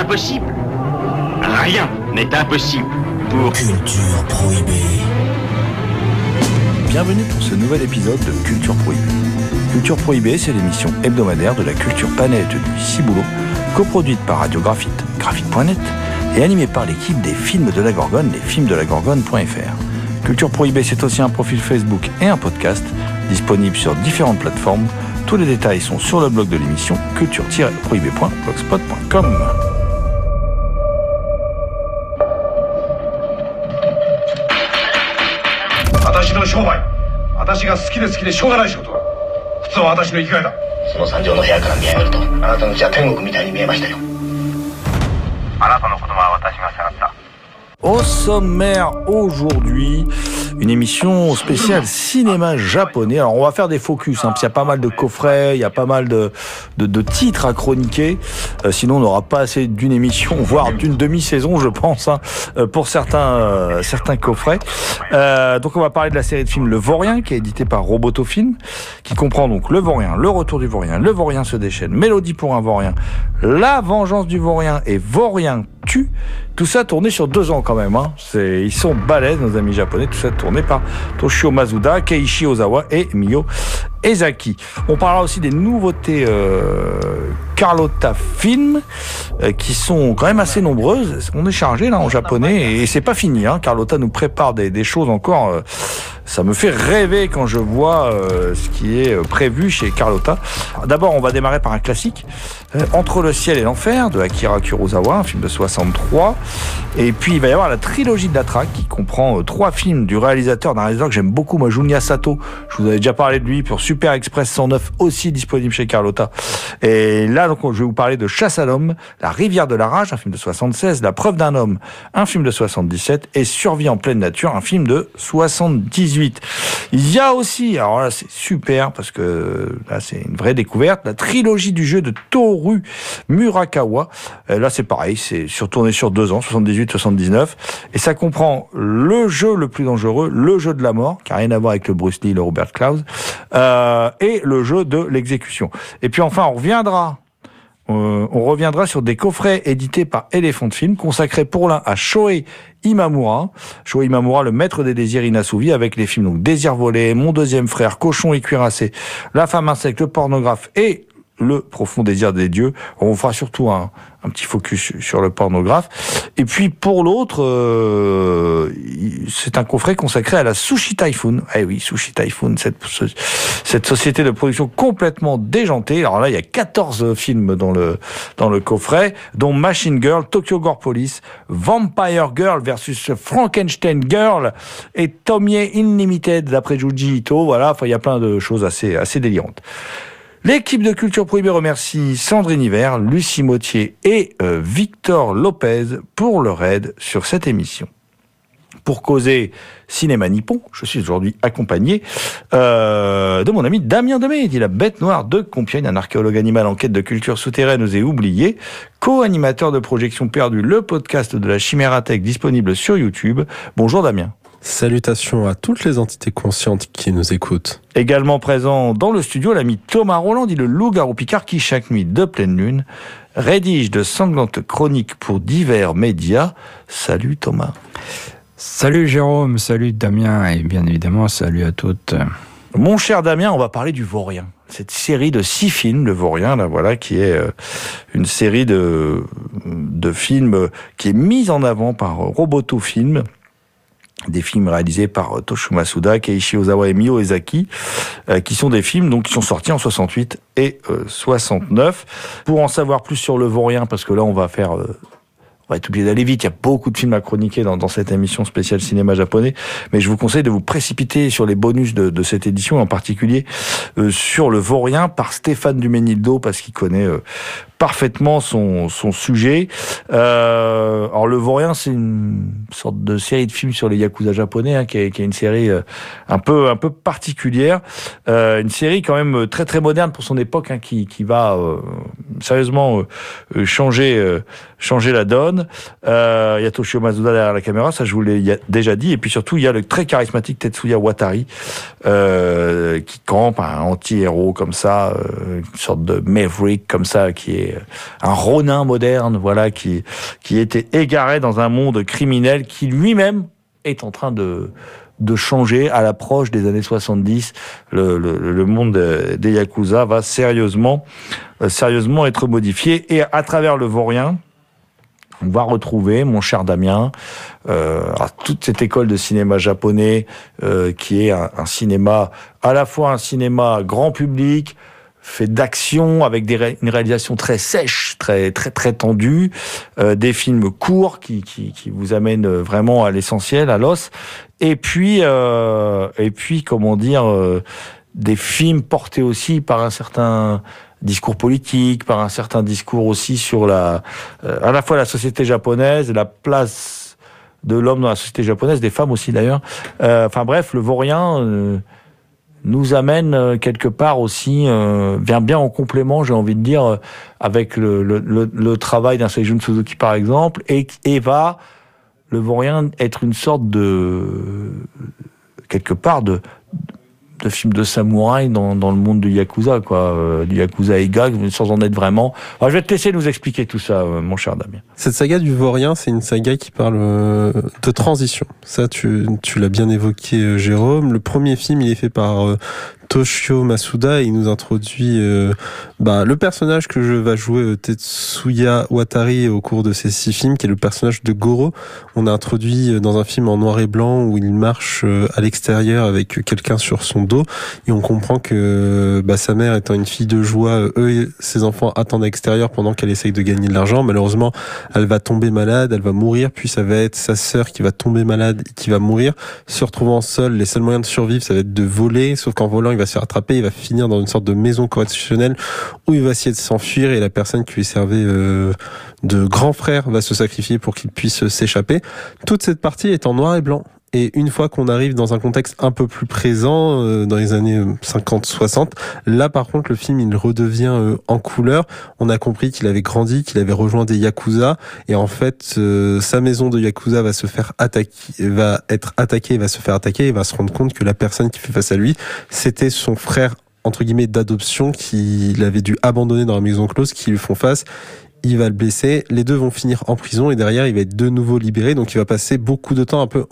impossible. Rien n'est impossible pour Culture Prohibée. Bienvenue pour ce nouvel épisode de Culture Prohibée. Culture Prohibée, c'est l'émission hebdomadaire de la culture panette du Ciboulot, coproduite par Radio Graphite, graphite.net, et animée par l'équipe des films de la Gorgone, lesfilmsdelagorgone.fr. Culture Prohibée, c'est aussi un profil Facebook et un podcast, disponible sur différentes plateformes. Tous les détails sont sur le blog de l'émission, culture-prohibée.blogspot.com. 私の商売、私が好きで好きでしょうがない仕事だ。普通は私の生きがいだ。 その三条の部屋から見上げると、あなたの家は天国みたいに見えましたよ。 あなたの言葉は私が背負った。 Au sommaire aujourd'hui, une émission spéciale cinéma japonais. Alors on va faire des focus, parce qu'il y a pas mal de coffrets, il y a pas mal de titres à chroniquer. Sinon on n'aura pas assez d'une émission, voire d'une demi-saison, je pense, pour certains coffrets. Donc on va parler de la série de films Le Vaurien, qui est édité par Roboto Film, qui comprend donc Le Vaurien, Le Retour du Vaurien, Le Vaurien se déchaîne, Mélodie pour un Vaurien, La Vengeance du Vaurien et Vaurien tue. Tout ça tourné sur 2 ans quand même, hein. Ils sont balèzes, nos amis japonais. Tout ça tourné par Toshio Masuda, Keiichi Ozawa et Mio Ezaki. On parlera aussi des nouveautés Carlotta Film, qui sont quand même assez nombreuses. On est chargé là en japonais et c'est pas fini, hein. Carlotta nous prépare des choses encore. Ça me fait rêver quand je vois ce qui est prévu chez Carlotta. D'abord, on va démarrer par un classique, Entre le ciel et l'enfer, de Akira Kurosawa, un film de 63. Et puis, il va y avoir la trilogie de la Traque, qui comprend 3 films d'un réalisateur que j'aime beaucoup, moi, Junya Sato. Je vous avais déjà parlé de lui pour Super Express 109, aussi disponible chez Carlotta. Et là, donc, je vais vous parler de Chasse à l'homme, La rivière de la rage, un film de 76, La preuve d'un homme, un film de 77, et Survie en pleine nature, un film de 78. Il y a aussi, alors là c'est super parce que là c'est une vraie découverte, la trilogie du jeu de Toru Murakawa. Là c'est pareil, c'est tourné sur 2 ans, 78-79, et ça comprend le jeu le plus dangereux, le jeu de la mort, qui n'a rien à voir avec le Bruce Lee, le Robert Klaus, et le jeu de l'exécution. Et puis enfin on reviendra sur des coffrets édités par Elephant Film, consacrés pour l'un à Shohei Imamura. Shohei Imamura, le maître des désirs inassouvis, avec les films donc Désir volé, Mon deuxième frère, Cochon et cuirassé, La femme insecte, Le pornographe et Le profond désir des dieux. On fera surtout un petit focus sur le pornographe. Et puis pour l'autre, c'est un coffret consacré à la Sushi Typhoon. Eh oui, Sushi Typhoon, cette société de production complètement déjantée. Alors là, il y a 14 films dans le coffret, dont Machine Girl, Tokyo Gore Police, Vampire Girl versus Frankenstein Girl et Tomie Unlimited d'après Junji Ito. Voilà, enfin il y a plein de choses assez délirantes. L'équipe de Culture Prohibée remercie Sandrine Hiver, Lucie Mottier et Victor Lopez pour leur aide sur cette émission. Pour causer cinéma nippon, je suis aujourd'hui accompagné de mon ami Damien Demey, dit la bête noire de Compiègne, un archéologue animal en quête de cultures souterraines et oubliées, co-animateur de Projection Perdue, le podcast de la Chimérathèque disponible sur YouTube. Bonjour Damien. Salutations à toutes les entités conscientes qui nous écoutent. Également présent dans le studio, l'ami Thomas Roland, dit le loup-garou Picard, qui chaque nuit de pleine lune rédige de sanglantes chroniques pour divers médias. Salut Thomas. Salut Jérôme, salut Damien et bien évidemment salut à toutes. Mon cher Damien, on va parler du Vaurien. Cette série de 6 films, le Vaurien, là voilà, qui est une série de films qui est mise en avant par Roboto Film. Des films réalisés par Toshio Masuda, Keiichi Ozawa et Mio Ezaki, qui sont des films donc qui sont sortis en 68 et 69. Pour en savoir plus sur le Vaurien, parce que là on va être obligé d'aller vite, il y a beaucoup de films à chroniquer dans cette émission spéciale cinéma japonais, mais je vous conseille de vous précipiter sur les bonus de cette édition, en particulier sur le Vaurien par Stéphane Duménildo, parce qu'il connaît parfaitement son sujet. Alors le Vaurien, c'est une sorte de série de films sur les yakuza japonais, hein, qui est une série un peu particulière, une série quand même très très moderne pour son époque, hein, qui va sérieusement changer la donne. Stallone, il y a Toshio Masuda derrière la caméra, ça je vous l'ai déjà dit, et puis surtout il y a le très charismatique Tetsuya Watari qui campe un anti-héros comme ça, une sorte de maverick comme ça, qui est un Ronin moderne, voilà, qui était égaré dans un monde criminel qui lui-même est en train de changer à l'approche des années 70. Le monde des Yakuza va sérieusement être modifié. Et à travers le Vaurien, on va retrouver, mon cher Damien, toute cette école de cinéma japonais qui est un cinéma, à la fois un cinéma grand public, fait d'action avec une réalisation très sèche, très très très tendue, des films courts qui vous amènent vraiment à l'essentiel, à l'os, et puis comment dire, des films portés aussi par un certain discours politique, par un certain discours aussi sur à la fois la société japonaise, la place de l'homme dans la société japonaise, des femmes aussi d'ailleurs. Enfin bref, le Vaurien nous amène quelque part aussi, vient bien en complément, j'ai envie de dire, avec le travail d'un Seijun Suzuki par exemple, et va, le Vaurien, être une sorte quelque part de film de samouraï dans le monde du Yakuza, quoi, du Yakuza Eiga, sans en être vraiment. Alors, je vais te laisser nous expliquer tout ça, mon cher Damien. Cette saga du Vaurien, c'est une saga qui parle de transition. Ça, tu l'as bien évoqué, Jérôme. Le premier film, il est fait par Toshio Masuda, et il nous introduit le personnage que va jouer Tetsuya Watari au cours de ces 6 films, qui est le personnage de Goro. On a introduit dans un film en noir et blanc où il marche à l'extérieur avec quelqu'un sur son dos, et on comprend que sa mère étant une fille de joie, eux et ses enfants attendent à l'extérieur pendant qu'elle essaye de gagner de l'argent. Malheureusement, elle va tomber malade, elle va mourir, puis ça va être sa sœur qui va tomber malade et qui va mourir. Se retrouvant seul, les seuls moyens de survivre, ça va être de voler, sauf qu'en volant, il va se faire attraper, il va finir dans une sorte de maison correctionnelle où il va essayer de s'enfuir, et la personne qui lui servait de grand frère va se sacrifier pour qu'il puisse s'échapper. Toute cette partie est en noir et blanc. Et une fois qu'on arrive dans un contexte un peu plus présent, dans les années 50-60, là par contre le film il redevient en couleur. On a compris qu'il avait grandi, qu'il avait rejoint des Yakuza, et en fait sa maison de Yakuza va se faire attaquer, va être attaquée, va se faire attaquer, et va se rendre compte que la personne qui fait face à lui, c'était son frère entre guillemets d'adoption qu'il avait dû abandonner dans la maison close, qui lui font face. Il va le blesser, les deux vont finir en prison, et derrière il va être de nouveau libéré, donc il va passer beaucoup de temps un peu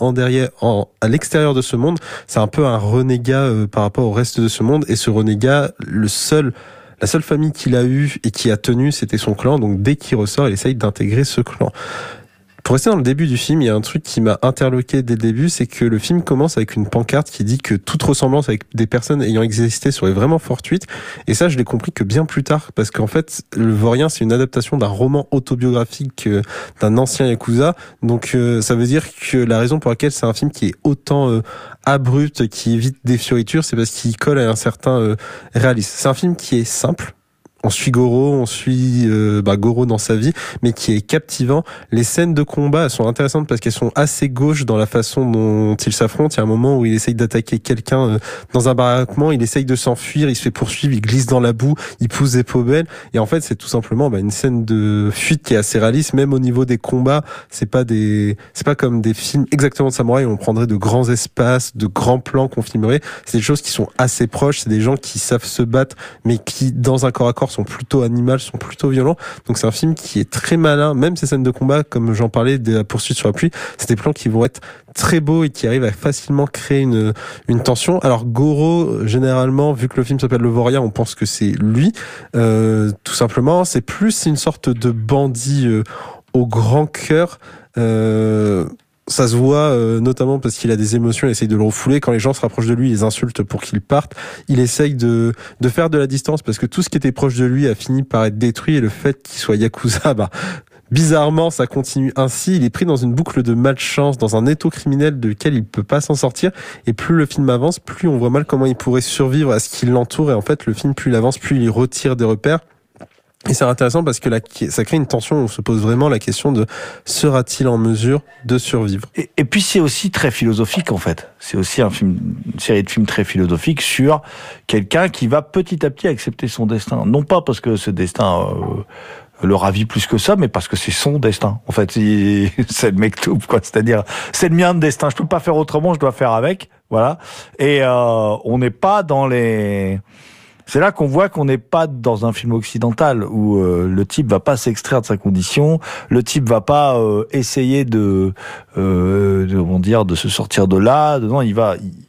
à l'extérieur de ce monde. C'est un peu un renégat par rapport au reste de ce monde, et ce renégat, la seule famille qu'il a eue et qui a tenu, c'était son clan, donc dès qu'il ressort, il essaye d'intégrer ce clan. Pour rester dans le début du film, il y a un truc qui m'a interloqué dès le début, c'est que le film commence avec une pancarte qui dit que toute ressemblance avec des personnes ayant existé serait vraiment fortuite. Et ça, je l'ai compris que bien plus tard, parce qu'en fait, le Vaurien, c'est une adaptation d'un roman autobiographique d'un ancien Yakuza. Donc, ça veut dire que la raison pour laquelle c'est un film qui est autant abrupt, qui évite des fioritures, c'est parce qu'il colle à un certain réalisme. C'est un film qui est simple. On suit Goro, on suit Goro dans sa vie, mais qui est captivant. Les scènes de combat, elles sont intéressantes parce qu'elles sont assez gauches dans la façon dont ils s'affrontent. Il y a un moment où il essaye d'attaquer quelqu'un dans un baraquement, il essaye de s'enfuir, il se fait poursuivre, il glisse dans la boue, il pousse des poubelles. Et en fait, c'est tout simplement une scène de fuite qui est assez réaliste. Même au niveau des combats, c'est pas comme des films exactement de samouraï où on prendrait de grands espaces, de grands plans qu'on filmerait. C'est des choses qui sont assez proches. C'est des gens qui savent se battre, mais qui, dans un corps à corps, sont plutôt animales, sont plutôt violents. Donc c'est un film qui est très malin. Même ces scènes de combat, comme j'en parlais, de la poursuite sur la pluie, c'est des plans qui vont être très beaux et qui arrivent à facilement créer une tension. Alors Goro, généralement, vu que le film s'appelle Le Vaurien, on pense que c'est lui. Tout simplement, c'est plus une sorte de bandit au grand cœur. Ça se voit notamment parce qu'il a des émotions, il essaye de le refouler. Quand les gens se rapprochent de lui, il les insulte pour qu'il parte. Il essaye de faire de la distance parce que tout ce qui était proche de lui a fini par être détruit, et le fait qu'il soit Yakuza, bizarrement, ça continue ainsi. Il est pris dans une boucle de malchance, dans un étau criminel duquel il peut pas s'en sortir. Et plus le film avance, plus on voit mal comment il pourrait survivre à ce qui l'entoure. Et en fait, le film, plus il avance, plus il retire des repères. Et c'est intéressant parce que ça crée une tension où on se pose vraiment la question de sera-t-il en mesure de survivre ? Et puis c'est aussi très philosophique en fait. C'est aussi une série de films très philosophiques sur quelqu'un qui va petit à petit accepter son destin. Non pas parce que ce destin le ravit plus que ça, mais parce que c'est son destin. En fait, c'est le mektoub, quoi. C'est-à-dire, c'est le mien de destin. Je peux pas faire autrement, je dois faire avec. Voilà. Et on n'est pas dans les... C'est là qu'on voit qu'on n'est pas dans un film occidental où le type va pas s'extraire de sa condition, le type va pas essayer de se sortir de là. Non, il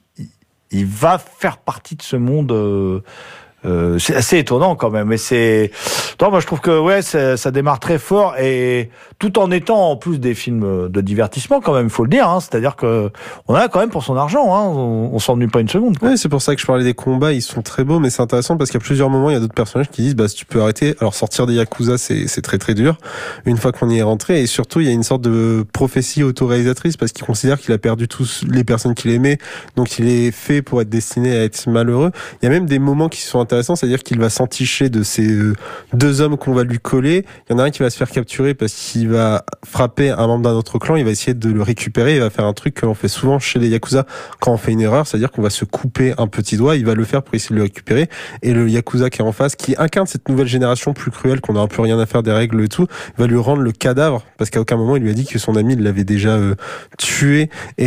va faire partie de ce monde. C'est assez étonnant quand même, mais moi je trouve que ouais, ça démarre très fort et tout en étant en plus des films de divertissement quand même, il faut le dire, hein, c'est-à-dire que on a quand même pour son argent, hein, on s'ennuie pas une seconde, quoi. Ouais, c'est pour ça que je parlais des combats, ils sont très beaux, mais c'est intéressant parce qu'à plusieurs moments il y a d'autres personnages qui disent si tu peux arrêter. Alors sortir des Yakuza c'est très très dur une fois qu'on y est rentré, et surtout il y a une sorte de prophétie autoréalisatrice parce qu'il considère qu'il a perdu tous les personnes qu'il aimait, donc il est fait pour être destiné à être malheureux. Il y a même des moments qui sont intéressant, c'est-à-dire qu'il va s'enticher de ces deux hommes qu'on va lui coller. Il y en a un qui va se faire capturer parce qu'il va frapper un membre d'un autre clan, il va essayer de le récupérer, il va faire un truc que l'on fait souvent chez les Yakuza quand on fait une erreur, c'est-à-dire qu'on va se couper un petit doigt, il va le faire pour essayer de le récupérer, et le Yakuza qui est en face, qui incarne cette nouvelle génération plus cruelle, qu'on n'a un peu rien à faire des règles et tout, va lui rendre le cadavre, parce qu'à aucun moment il lui a dit que son ami l'avait déjà tué, et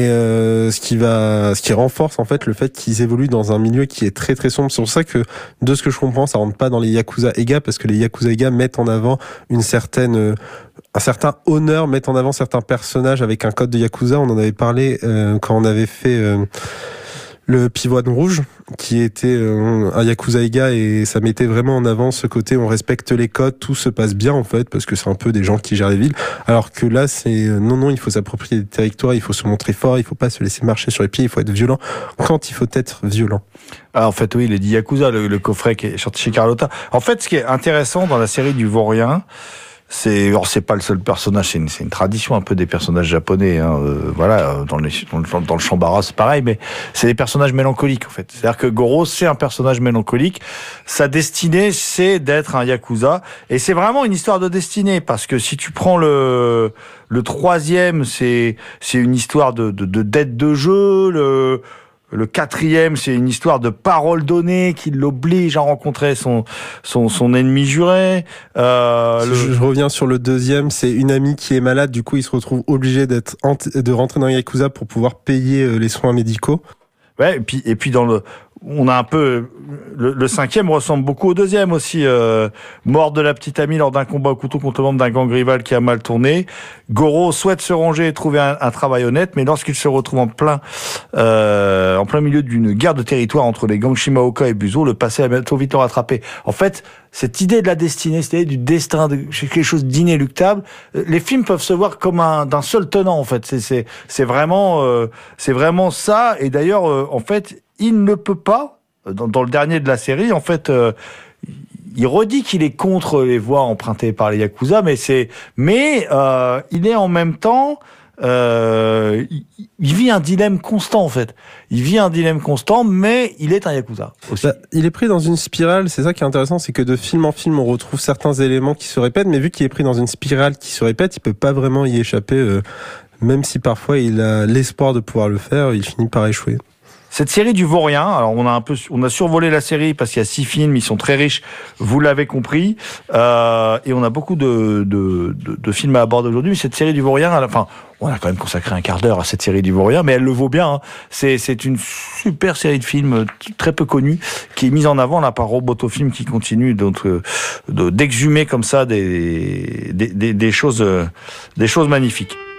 ce qui renforce en fait le fait qu'ils évoluent dans un milieu qui est très très sombre. C'est pour ça que de ce que je comprends, ça rentre pas dans les Yakuza Eiga, parce que les Yakuza Eiga mettent en avant un certain honneur, mettent en avant certains personnages avec un code de Yakuza. On en avait parlé quand on avait fait le Pivoine Rouge, qui était un Yakuza Eiga, et ça mettait vraiment en avant ce côté on respecte les codes, tout se passe bien en fait, parce que c'est un peu des gens qui gèrent les villes, alors que là c'est non, il faut s'approprier des territoires, il faut se montrer fort, il faut pas se laisser marcher sur les pieds, il faut être violent quand il faut être violent. Ah, en fait, oui, il est dit Yakuza, le coffret qui est sorti chez Carlotta. En fait, ce qui est intéressant dans la série du Vaurien, c'est pas le seul personnage, c'est une tradition un peu des personnages japonais, hein, voilà, dans le Shambara c'est pareil, mais c'est des personnages mélancoliques en fait. C'est-à-dire que Goro c'est un personnage mélancolique, sa destinée c'est d'être un Yakuza, et c'est vraiment une histoire de destinée, parce que si tu prends le troisième, c'est une histoire de dette de jeu, le quatrième, c'est une histoire de parole donnée qui l'oblige à rencontrer son ennemi juré. Je reviens sur le deuxième, c'est une amie qui est malade, du coup il se retrouve obligé de rentrer dans Yakuza pour pouvoir payer les soins médicaux. Ouais, et puis on a un peu le cinquième ressemble beaucoup au deuxième aussi. Mort de la petite amie lors d'un combat au couteau contre le membre d'un gang rival qui a mal tourné. Goro souhaite se ranger et trouver un travail honnête, mais lorsqu'il se retrouve en plein milieu d'une guerre de territoire entre les gangs Shimaoka et Buzo, le passé a bientôt vite le rattrapé. En fait, cette idée de la destinée, cette idée du destin, quelque chose d'inéluctable, les films peuvent se voir comme d'un seul tenant en fait. C'est vraiment ça. Et d'ailleurs, en fait, il ne peut pas, dans le dernier de la série, en fait, il redit qu'il est contre les voies empruntées par les Yakuza, mais il est en même temps, il vit un dilemme constant en fait. Il vit un dilemme constant, mais il est un Yakuza aussi. Il est pris dans une spirale, c'est ça qui est intéressant, c'est que de film en film on retrouve certains éléments qui se répètent, mais vu qu'il est pris dans une spirale qui se répète, il peut pas vraiment y échapper, même si parfois il a l'espoir de pouvoir le faire, il finit par échouer. Cette série du Vaurien, alors on a survolé la série parce qu'il y a 6 films, ils sont très riches, vous l'avez compris, et on a beaucoup de films à aborder aujourd'hui. Mais cette série du Vaurien, on a quand même consacré un quart d'heure à cette série du Vaurien, mais elle le vaut bien, hein. C'est une super série de films très peu connue qui est mise en avant là par Robotofilm, qui continue d'exhumer comme ça des choses magnifiques.